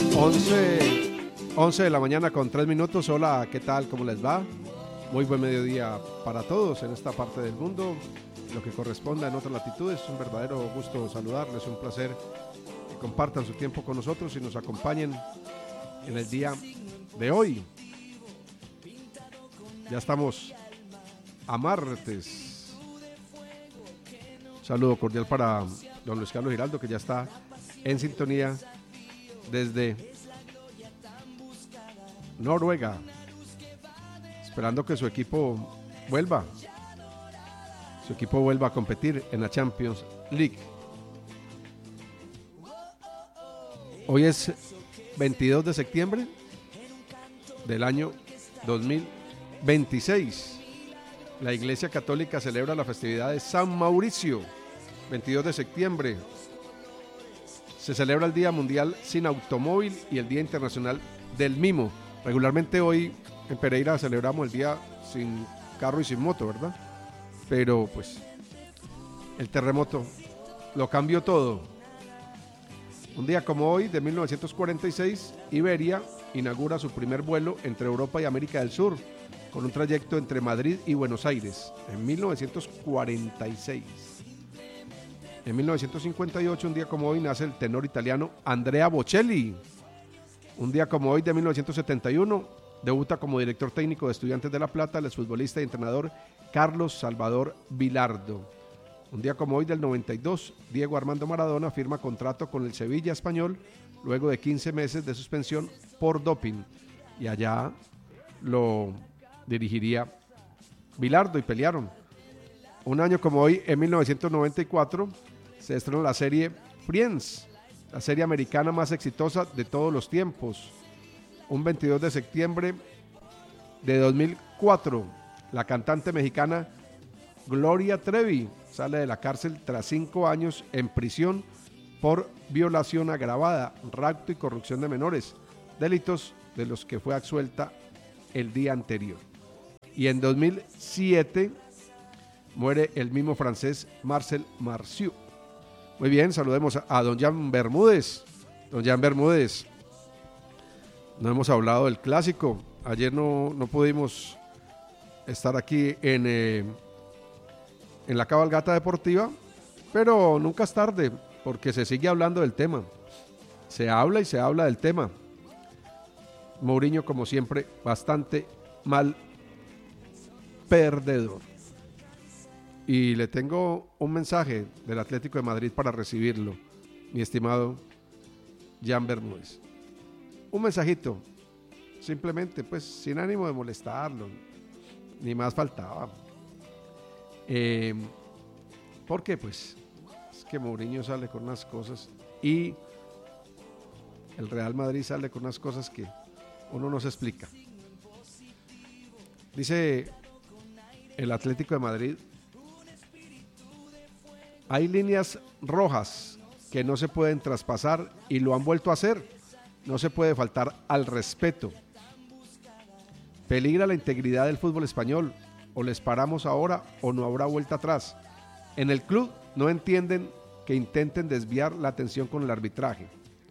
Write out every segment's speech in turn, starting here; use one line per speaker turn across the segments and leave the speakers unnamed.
11 de la mañana con 3 minutos. Hola, ¿qué tal? ¿Cómo les va? Muy buen mediodía para todos en esta parte del mundo. Lo que corresponda en otras latitudes. Es un verdadero gusto saludarles, un placer que compartan su tiempo con nosotros y nos acompañen en el día de hoy. Ya estamos a martes. Saludo cordial para don Luis Carlos Giraldo, que ya está en sintonía desde Noruega, esperando que su equipo vuelva a competir en la Champions League. Hoy es 22 de septiembre del año 2026. La Iglesia Católica celebra la festividad de San Mauricio. 22 de septiembre se celebra el Día Mundial sin Automóvil y el Día Internacional del Mimo. Regularmente hoy en Pereira celebramos el día sin carro y sin moto, ¿verdad? Pero pues el terremoto lo cambió todo. Un día como hoy, de 1946, Iberia inaugura su primer vuelo entre Europa y América del Sur, con un trayecto entre Madrid y Buenos Aires, en 1946. En 1958, un día como hoy, nace el tenor italiano Andrea Bocelli. Un día como hoy, de 1971, debuta como director técnico de Estudiantes de La Plata el exfutbolista y entrenador Carlos Salvador Vilardo. Un día como hoy, del 92, Diego Armando Maradona firma contrato con el Sevilla español luego de 15 meses de suspensión por doping. Y allá lo dirigiría Vilardo y pelearon. Un año como hoy, en 1994, se estrenó la serie Friends, la serie americana más exitosa de todos los tiempos. Un 22 de septiembre de 2004, la cantante mexicana Gloria Trevi sale de la cárcel tras 5 años en prisión por violación agravada, rapto y corrupción de menores, delitos de los que fue absuelta el día anterior. Y en 2007 muere el mismo francés Marcel Marceau. Muy bien, saludemos a don Jan Bermúdez. Don Jan Bermúdez, no hemos hablado del clásico. Ayer no pudimos estar aquí en la cabalgata deportiva, pero nunca es tarde, porque se sigue hablando del tema. Se habla y se habla del tema. Mourinho, como siempre, bastante mal perdedor. Y le tengo un mensaje del Atlético de Madrid para recibirlo, mi estimado Jan Bermúdez. Un mensajito, simplemente, pues, sin ánimo de molestarlo, ni más faltaba. Porque, pues, es que Mourinho sale con unas cosas y el Real Madrid sale con unas cosas que uno no se explica. Dice el Atlético de Madrid: hay líneas rojas que no se pueden traspasar y lo han vuelto a hacer. No se puede faltar al respeto. Peligra la integridad del fútbol español. O les paramos ahora o no habrá vuelta atrás. En el club no entienden que intenten desviar la atención con el arbitraje.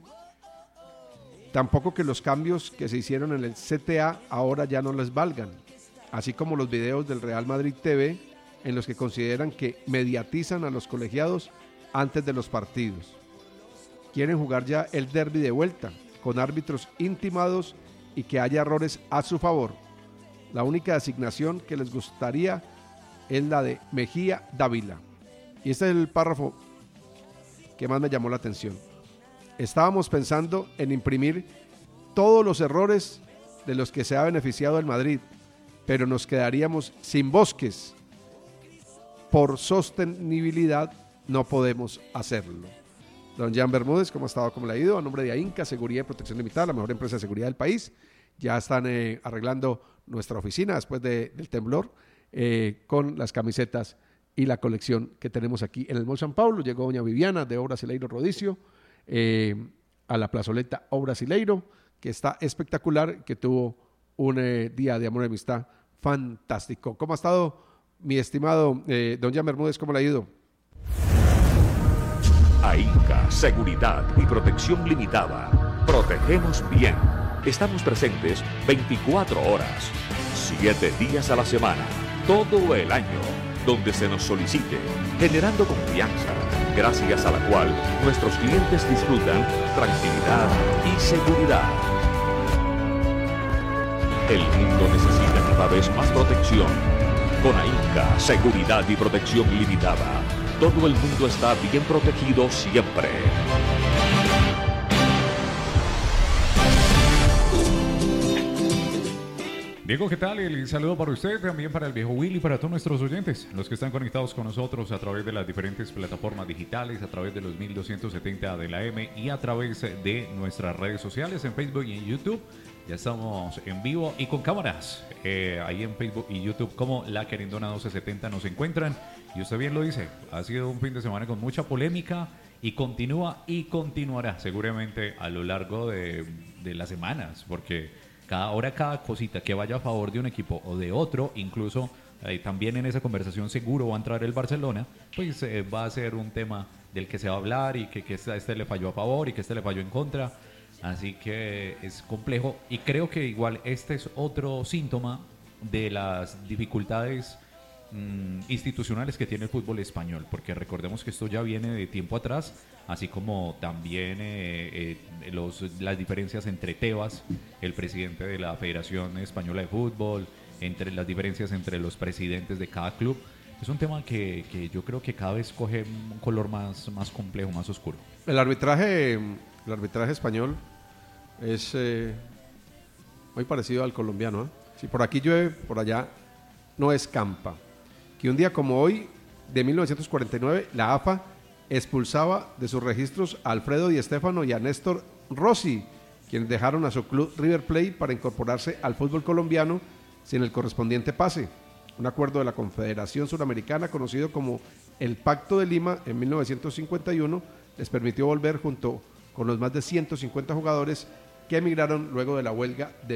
Tampoco que los cambios que se hicieron en el CTA ahora ya no les valgan. Así como los videos del Real Madrid TV en los que consideran que mediatizan a los colegiados antes de los partidos. Quieren jugar ya el derbi de vuelta, con árbitros intimados y que haya errores a su favor. La única designación que les gustaría es la de Mejía Dávila. Y este es el párrafo que más me llamó la atención. Estábamos pensando en imprimir todos los errores de los que se ha beneficiado el Madrid, pero nos quedaríamos sin bosques. Por sostenibilidad no podemos hacerlo. Don Jan Bermúdez, ¿cómo ha estado? ¿Cómo le ha ido? A nombre de AINCA, Seguridad y Protección Limitada, la mejor empresa de seguridad del país. Ya están arreglando nuestra oficina después del temblor con las camisetas y la colección que tenemos aquí en el Mall San Pablo. Llegó doña Viviana de Obras Sileiro Rodicio a la plazoleta Obras Sileiro, que está espectacular, que tuvo un día de amor y amistad fantástico. ¿Cómo ha estado mi estimado don Jan Bermúdez? ¿Cómo le ha ido?
AINCA, Seguridad y Protección Limitada, protegemos bien. Estamos presentes 24 horas, 7 días a la semana, todo el año, donde se nos solicite, generando confianza, gracias a la cual nuestros clientes disfrutan tranquilidad y seguridad. El mundo necesita cada vez más protección. Con AINCA, seguridad y protección ilimitada, todo el mundo está bien protegido siempre.
Diego, ¿qué tal? El saludo para usted, también para el viejo Willy y para todos nuestros oyentes, los que están conectados con nosotros a través de las diferentes plataformas digitales, a través de los 1270 de la M y a través de nuestras redes sociales en Facebook y en YouTube. Ya estamos en vivo y con cámaras. Ahí en Facebook y YouTube como La Querendona 1270 nos encuentran. Y usted bien lo dice, ha sido un fin de semana con mucha polémica y continúa y continuará seguramente a lo largo de las semanas, porque cada cosita que vaya a favor de un equipo o de otro, incluso también en esa conversación seguro va a entrar el Barcelona, pues va a ser un tema del que se va a hablar y que este le falló a favor y que este le falló en contra. Así que es complejo y creo que igual este es otro síntoma de las dificultades institucionales que tiene el fútbol español, porque recordemos que esto ya viene de tiempo atrás, así como también las diferencias entre Tebas, el presidente de la Federación Española de Fútbol, entre las diferencias entre los presidentes de cada club. Es un tema que yo creo que cada vez coge un color más complejo, más oscuro.
El arbitraje español es muy parecido al colombiano, ¿eh? Si por aquí llueve, por allá no escampa. Que un día como hoy, de 1949, la AFA expulsaba de sus registros a Alfredo Di Stéfano y a Néstor Rossi, quienes dejaron a su club River Plate para incorporarse al fútbol colombiano sin el correspondiente pase. Un acuerdo de la Confederación Suramericana, conocido como el Pacto de Lima, en 1951, les permitió volver junto con los más de 150 jugadores que emigraron luego de la huelga de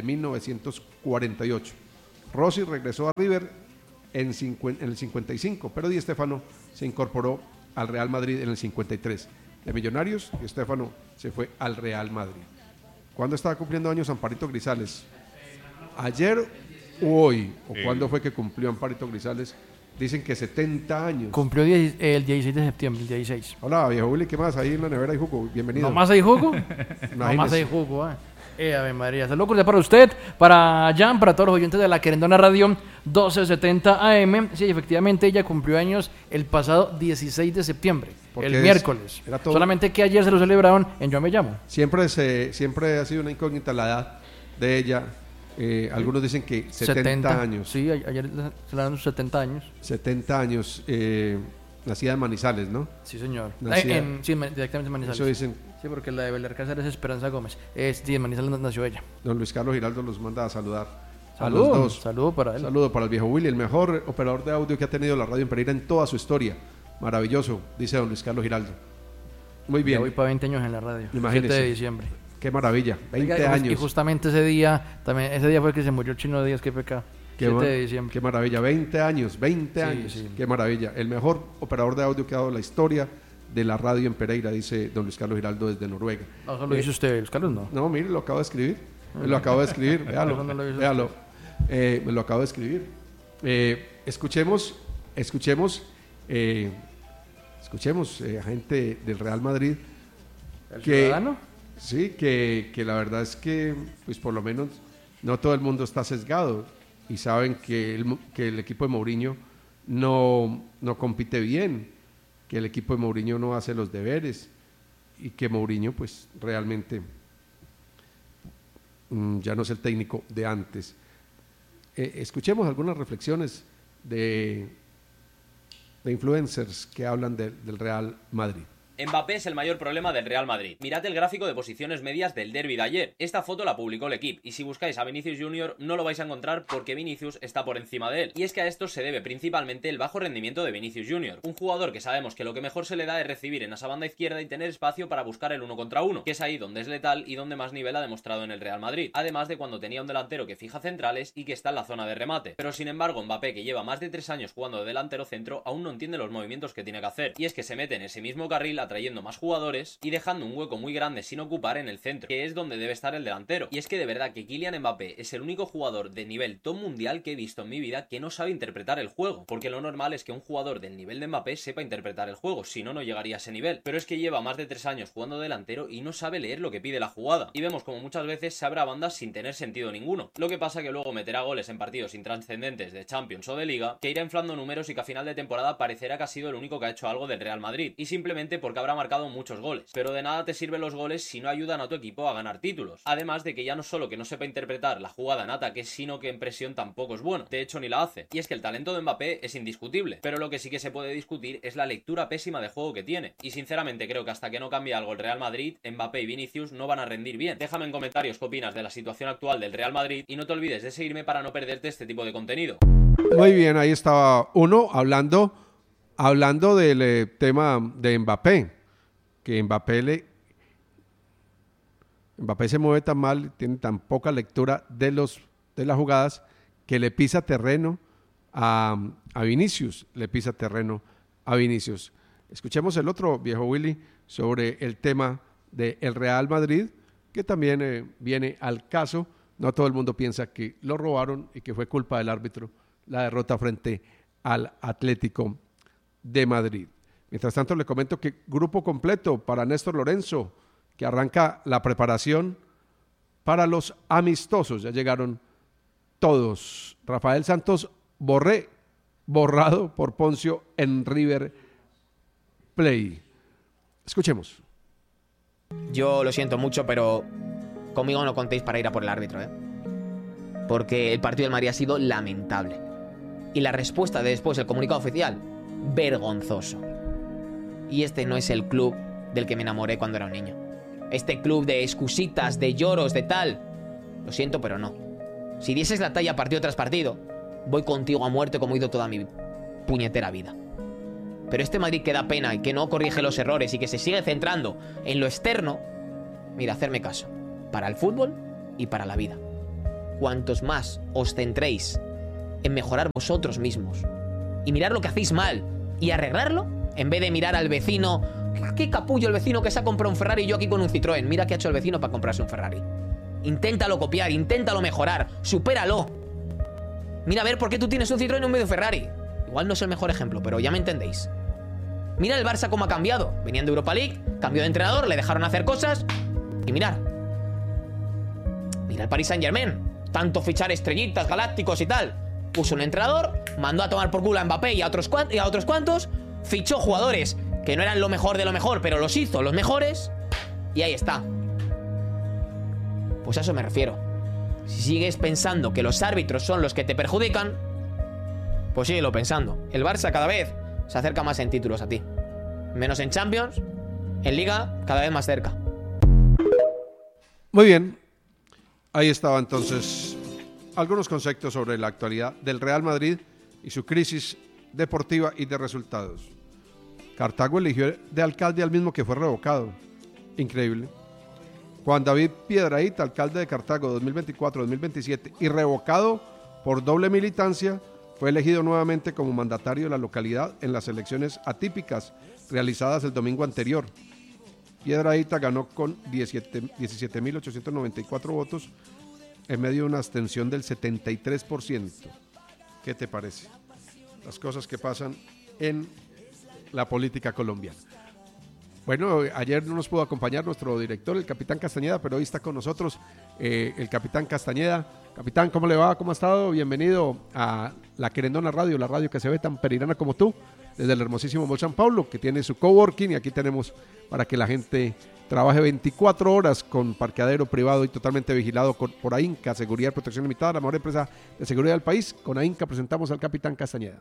1948. Rossi regresó a River en el 55, pero Di Stéfano se incorporó al Real Madrid en el 53. De Millonarios, Di Stéfano se fue al Real Madrid. ¿Cuándo estaba cumpliendo años Amparito Grisales? ¿Ayer o hoy? ¿O cuándo fue que cumplió Amparito Grisales? Dicen que 70 años.
Cumplió el 16 de septiembre, el 16.
Hola, viejo Willy, ¿qué más? Ahí en la nevera hay jugo. Bienvenido.
¿No más hay jugo? No más hay jugo, Ave María. Saludos cordiales para usted, para Jan, para todos los oyentes de La Querendona Radio 1270 AM. Sí, efectivamente, ella cumplió años el pasado 16 de septiembre, el miércoles. Solamente que ayer se lo celebraron en Yo Me Llamo.
Siempre ha sido una incógnita la edad de ella. Algunos dicen que 70 años.
Sí, ayer celebraron sus 70 años.
70 años. Nacida en Manizales, ¿no?
Sí, señor. Directamente en Manizales.
Eso dicen.
Sí, porque la de Beler Cáceres es Esperanza Gómez. Sí, en Manizales nació ella.
Don Luis Carlos Giraldo los manda a saludar.
Saludos.
A los dos.
Saludo para él.
Saludo para el viejo Willy, el mejor operador de audio que ha tenido la radio en Pereira en toda su historia. Maravilloso, dice don Luis Carlos Giraldo. Muy bien.
Ya voy para 20 años en la radio.
Imagínese.
7 de diciembre.
Qué maravilla, 20 años.
Y justamente ese día fue el que se murió el Chino Díaz, qué pecado. 7 de diciembre.
Qué maravilla, 20 años. Sí. Qué maravilla. El mejor operador de audio que ha dado la historia de la radio en Pereira, dice don Luis Carlos Giraldo desde Noruega.
No, eso lo dice usted, Luis Carlos, no.
No, mire, lo acabo de escribir. Me lo acabo de escribir, véalo. Me lo acabo de escribir. Escuchemos a gente del Real Madrid.
¿El ciudadano?
Sí, que la verdad es que, pues por lo menos, no todo el mundo está sesgado y saben que el equipo de Mourinho no compite bien, que el equipo de Mourinho no hace los deberes y que Mourinho, pues realmente ya no es el técnico de antes. Escuchemos algunas reflexiones de influencers que hablan del Real Madrid.
Mbappé es el mayor problema del Real Madrid. Mirad el gráfico de posiciones medias del derbi de ayer. Esta foto la publicó el equipo y si buscáis a Vinicius Junior no lo vais a encontrar porque Vinicius está por encima de él. Y es que a esto se debe principalmente el bajo rendimiento de Vinicius Junior, un jugador que sabemos que lo que mejor se le da es recibir en esa banda izquierda y tener espacio para buscar el 1 contra 1, que es ahí donde es letal y donde más nivel ha demostrado en el Real Madrid, además de cuando tenía un delantero que fija centrales y que está en la zona de remate. Pero sin embargo Mbappé, que lleva más de 3 años jugando de delantero centro, aún no entiende los movimientos que tiene que hacer, y es que se mete en ese mismo carril atrayendo más jugadores y dejando un hueco muy grande sin ocupar en el centro, que es donde debe estar el delantero. Y es que de verdad que Kylian Mbappé es el único jugador de nivel top mundial que he visto en mi vida que no sabe interpretar el juego, porque lo normal es que un jugador del nivel de Mbappé sepa interpretar el juego, si no, no llegaría a ese nivel. Pero es que lleva más de 3 años jugando delantero y no sabe leer lo que pide la jugada, y vemos como muchas veces se abre a bandas sin tener sentido ninguno. Lo que pasa que luego meterá goles en partidos intrascendentes de Champions o de Liga, que irá inflando números y que a final de temporada parecerá que ha sido el único que ha hecho algo del Real Madrid, y simplemente porque habrá marcado muchos goles. Pero de nada te sirven los goles si no ayudan a tu equipo a ganar títulos. Además de que ya no solo que no sepa interpretar la jugada en ataque, sino que en presión tampoco es bueno. De hecho, ni la hace. Y es que el talento de Mbappé es indiscutible, pero lo que sí que se puede discutir es la lectura pésima de juego que tiene. Y sinceramente creo que hasta que no cambie algo el Real Madrid, Mbappé y Vinicius no van a rendir bien. Déjame en comentarios qué opinas de la situación actual del Real Madrid y no te olvides de seguirme para no perderte este tipo de contenido.
Muy bien, ahí estaba uno hablando del tema de Mbappé, que Mbappé se mueve tan mal, tiene tan poca lectura de las jugadas, que le pisa terreno a Vinicius, Escuchemos el otro, viejo Willy, sobre el tema del Real Madrid, que también viene al caso. No todo el mundo piensa que lo robaron y que fue culpa del árbitro la derrota frente al Atlético de Madrid. Mientras tanto, le comento que grupo completo para Néstor Lorenzo, que arranca la preparación para los amistosos. Ya llegaron todos. Rafael Santos borrado por Poncio en River Play. Escuchemos.
Yo lo siento mucho, pero conmigo no contéis para ir a por el árbitro, porque el partido del Madrid ha sido lamentable. Y la respuesta de después, el comunicado oficial, vergonzoso. Y este no es el club del que me enamoré cuando era un niño. Este club de excusitas, de lloros, de tal. Lo siento, pero no. Si dieses la talla partido tras partido, voy contigo a muerte como he ido toda mi puñetera vida. Pero este Madrid que da pena y que no corrige los errores y que se sigue centrando en lo externo, mira, hacerme caso. Para el fútbol y para la vida. Cuantos más os centréis en mejorar vosotros mismos y mirar lo que hacéis mal y arreglarlo, en vez de mirar al vecino, qué capullo el vecino que se ha comprado un Ferrari y yo aquí con un Citroën. Mira qué ha hecho el vecino para comprarse un Ferrari. Inténtalo copiar, inténtalo mejorar, supéralo. Mira a ver por qué tú tienes un Citroën y un medio Ferrari. Igual no es el mejor ejemplo, pero ya me entendéis. Mira el Barça cómo ha cambiado. Venían de Europa League, cambió de entrenador, le dejaron hacer cosas y mira el Paris Saint-Germain, tanto fichar estrellitas, galácticos y tal. Puso un entrenador, mandó a tomar por culo a Mbappé y a otros cuantos, fichó jugadores que no eran lo mejor de lo mejor, pero los hizo los mejores, y ahí está. Pues a eso me refiero. Si sigues pensando que los árbitros son los que te perjudican, pues síguelo pensando. El Barça cada vez se acerca más en títulos a ti. Menos en Champions, en Liga cada vez más cerca.
Muy bien. Ahí estaba entonces algunos conceptos sobre la actualidad del Real Madrid y su crisis deportiva y de resultados. Cartago eligió de alcalde al mismo que fue revocado. Increíble. Juan David Piedrahíta, alcalde de Cartago 2024-2027 y revocado por doble militancia, fue elegido nuevamente como mandatario de la localidad en las elecciones atípicas realizadas el domingo anterior. Piedrahíta ganó con 17.894 votos en medio de una abstención del 73%. ¿Qué te parece? Las cosas que pasan en la política colombiana. Bueno, ayer no nos pudo acompañar nuestro director, el capitán Castañeda, pero hoy está con nosotros el capitán Castañeda. Capitán, ¿cómo le va? ¿Cómo ha estado? Bienvenido a La Querendona Radio, la radio que se ve tan perirana como tú, desde el hermosísimo Mall San Pablo, que tiene su coworking, y aquí tenemos para que la gente trabaje 24 horas con parqueadero privado y totalmente vigilado por AINCA, Seguridad y Protección Limitada, la mejor empresa de seguridad del país. Con AINCA presentamos al capitán Castañeda.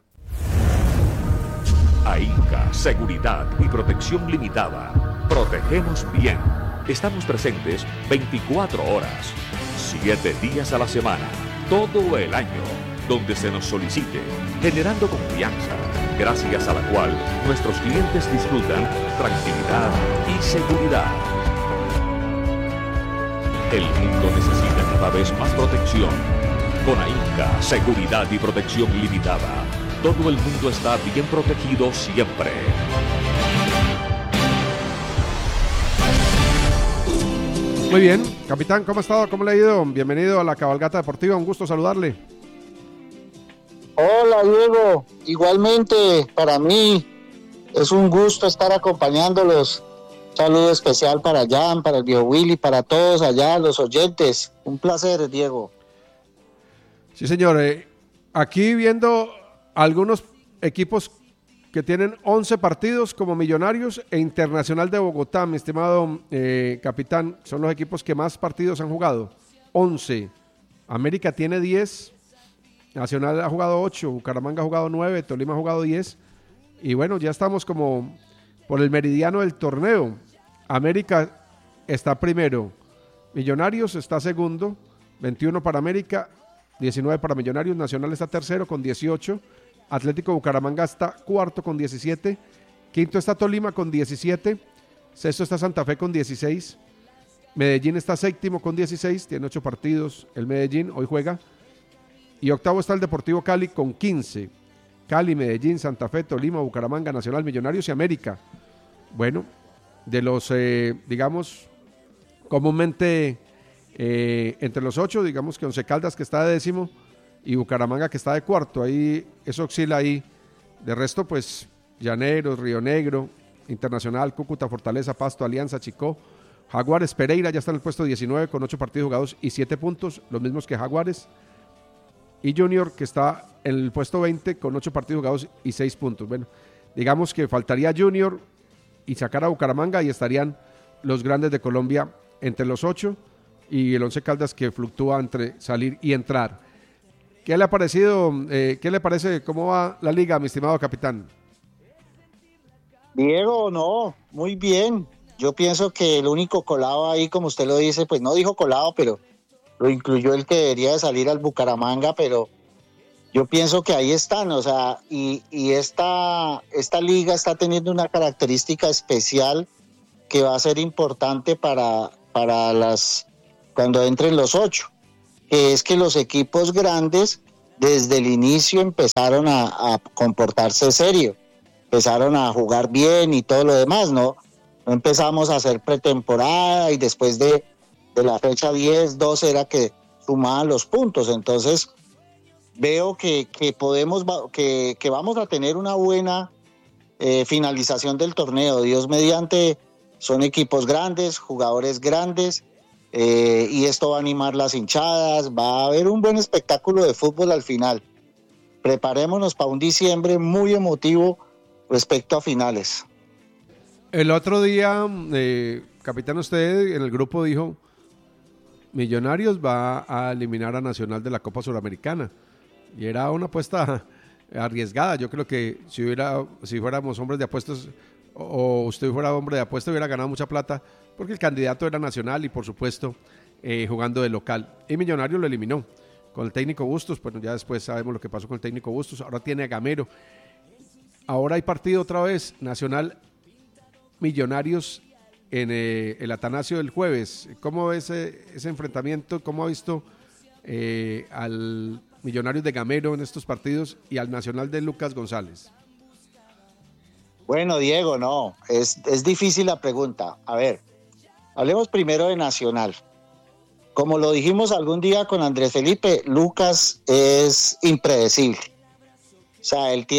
AINCA, Seguridad y Protección Limitada. Protegemos bien. Estamos presentes 24 horas, 7 días a la semana, todo el año, donde se nos solicite, generando confianza, gracias a la cual nuestros clientes disfrutan tranquilidad y seguridad. El mundo necesita cada vez más protección. Con AINCA, Seguridad y Protección Limitada, todo el mundo está bien protegido siempre.
Muy bien, capitán, ¿cómo ha estado? ¿Cómo le ha ido? Bienvenido a la Cabalgata Deportiva, un gusto saludarle.
Hola Diego, igualmente para mí es un gusto estar acompañándolos. Un saludo especial para Jan, para el viejo Willy, para todos allá, los oyentes. Un placer, Diego.
Sí, señor. Aquí viendo algunos equipos que tienen 11 partidos como Millonarios e Internacional de Bogotá, mi estimado capitán, son los equipos que más partidos han jugado. 11. América tiene 10, Nacional ha jugado 8, Bucaramanga ha jugado 9, Tolima ha jugado 10. Y bueno, ya estamos como por el meridiano del torneo. América está primero, Millonarios está segundo, 21 para América, 19 para Millonarios, Nacional está tercero con 18, Atlético Bucaramanga está cuarto con 17, quinto está Tolima con 17, sexto está Santa Fe con 16, Medellín está séptimo con 16, tiene 8 partidos, el Medellín hoy juega, y octavo está el Deportivo Cali con 15, Cali, Medellín, Santa Fe, Tolima, Bucaramanga, Nacional, Millonarios y América. Bueno, de los, digamos, comúnmente entre los 8, digamos que Once Caldas que está de décimo, y Bucaramanga que está de cuarto, ahí eso oscila ahí. De resto, pues, Llaneros, Río Negro, Internacional, Cúcuta, Fortaleza, Pasto, Alianza, Chicó, Jaguares, Pereira ya está en el puesto 19 con 8 partidos jugados y 7 puntos, los mismos que Jaguares, y Junior que está en el puesto 20 con 8 partidos jugados y 6 puntos. Bueno, digamos que faltaría Junior y sacar a Bucaramanga y estarían los grandes de Colombia entre los 8 y el Once Caldas que fluctúa entre salir y entrar. ¿Qué le ha parecido? ¿Qué le parece? ¿Cómo va la liga, mi estimado capitán?
Diego, no, muy bien. Yo pienso que el único colado ahí, como usted lo dice, pues no dijo colado, pero lo incluyó el que debería de salir al Bucaramanga, pero yo pienso que ahí están, o sea, y esta liga está teniendo una característica especial que va a ser importante para cuando entren los 8, que es que los equipos grandes desde el inicio empezaron a comportarse serio, empezaron a jugar bien y todo lo demás, ¿no? No empezamos a hacer pretemporada y después de la fecha 10, 12 era que sumaban los puntos, entonces veo que vamos a tener una buena finalización del torneo. Dios mediante, son equipos grandes, jugadores grandes, y esto va a animar las hinchadas, va a haber un buen espectáculo de fútbol al final. Preparémonos para un diciembre muy emotivo respecto a finales.
El otro día, capitán, usted en el grupo dijo, Millonarios va a eliminar a Nacional de la Copa Suramericana. Y era una apuesta arriesgada. Yo creo que si fuéramos hombres de apuestas o usted fuera hombre de apuestas hubiera ganado mucha plata porque el candidato era Nacional y por supuesto jugando de local. Y Millonarios lo eliminó con el técnico Bustos. Bueno, ya después sabemos lo que pasó con el técnico Bustos. Ahora tiene a Gamero. Ahora hay partido otra vez, Nacional Millonarios en el Atanasio del jueves. ¿Cómo ve ese enfrentamiento? ¿Cómo ha visto al Millonarios de Gamero en estos partidos y al Nacional de Lucas González?
Bueno, Diego, no, es difícil la pregunta. A ver, hablemos primero de Nacional. Como lo dijimos algún día con Andrés Felipe, Lucas es impredecible. O sea, él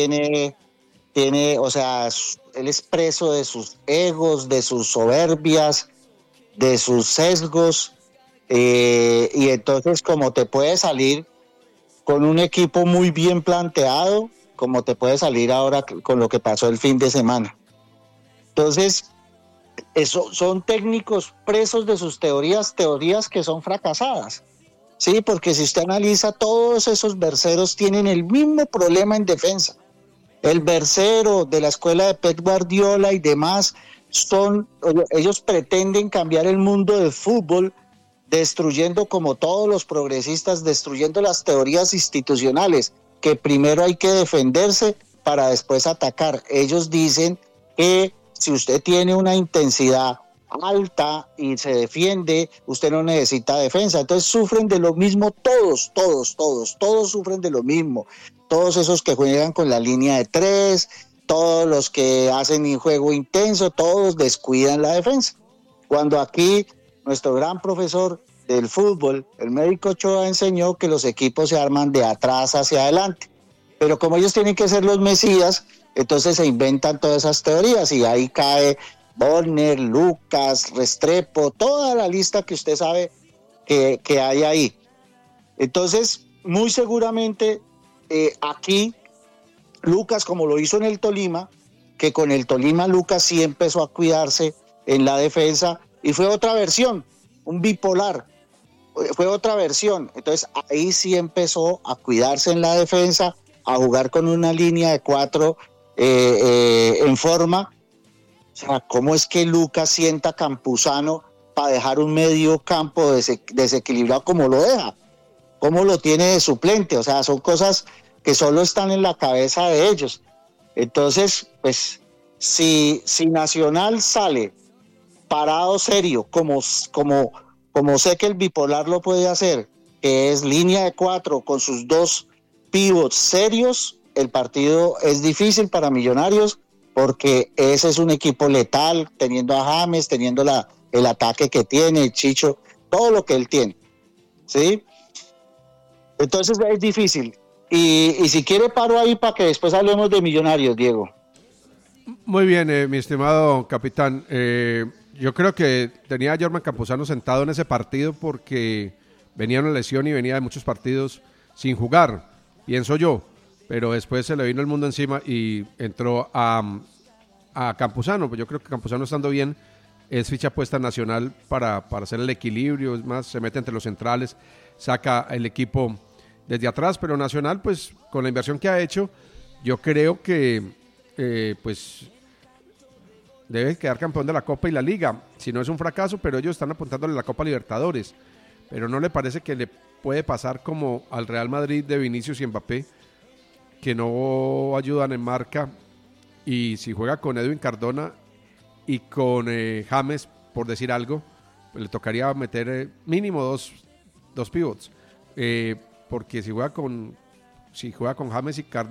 él es preso de sus egos, de sus soberbias, de sus sesgos, y entonces como te puede salir con un equipo muy bien planteado, como te puede salir ahora con lo que pasó el fin de semana. Entonces, son técnicos presos de sus teorías que son fracasadas. Sí, porque si usted analiza, todos esos berceros tienen el mismo problema en defensa. El bercero de la escuela de Pep Guardiola y demás, ellos pretenden cambiar el mundo del fútbol, destruyendo, como todos los progresistas, destruyendo las teorías institucionales, que primero hay que defenderse para después atacar. Ellos dicen que si usted tiene una intensidad alta y se defiende, usted no necesita defensa. Entonces sufren de lo mismo todos sufren de lo mismo. Todos esos que juegan con la línea de 3, todos los que hacen un juego intenso, todos descuidan la defensa. Cuando aquí nuestro gran profesor del fútbol, el médico Ochoa, enseñó que los equipos se arman de atrás hacia adelante. Pero como ellos tienen que ser los mesías, entonces se inventan todas esas teorías y ahí cae Bonner, Lucas, Restrepo, toda la lista que usted sabe que hay ahí. Entonces, muy seguramente aquí Lucas, como lo hizo en el Tolima, que con el Tolima Lucas sí empezó a cuidarse en la defensa y fue otra versión, un bipolar, fue otra versión. Entonces ahí sí empezó a cuidarse en la defensa, a jugar con una línea de 4 en forma. O sea, ¿cómo es que Lucas sienta a Campuzano para dejar un medio campo desequilibrado como lo deja? ¿Cómo lo tiene de suplente? O sea, son cosas que solo están en la cabeza de ellos. Entonces, pues, si Nacional sale parado serio, como sé que el bipolar lo puede hacer, que es línea de 4 con sus 2 pivots serios, el partido es difícil para Millonarios, porque ese es un equipo letal, teniendo a James, teniendo el ataque que tiene, el Chicho, todo lo que él tiene, ¿sí? Entonces es difícil. Y si quiere paro ahí para que después hablemos de Millonarios, Diego.
Muy bien, mi estimado capitán. Yo creo que tenía a Jorman Campuzano sentado en ese partido porque venía una lesión y venía de muchos partidos sin jugar, pienso yo. Pero después se le vino el mundo encima y entró a Campuzano. Pues yo creo que Campuzano, estando bien, es ficha puesta Nacional para hacer el equilibrio. Es más, se mete entre los centrales, saca el equipo desde atrás, pero Nacional, pues con la inversión que ha hecho, yo creo que pues debe quedar campeón de la Copa y la Liga. Si no es un fracaso, pero ellos están apuntándole a la Copa Libertadores. Pero ¿no le parece que le puede pasar como al Real Madrid de Vinicius y Mbappé, que no ayudan en marca, y si juega con Edwin Cardona y con James, por decir algo, pues le tocaría meter mínimo dos pivots, porque si juega con James y Cardona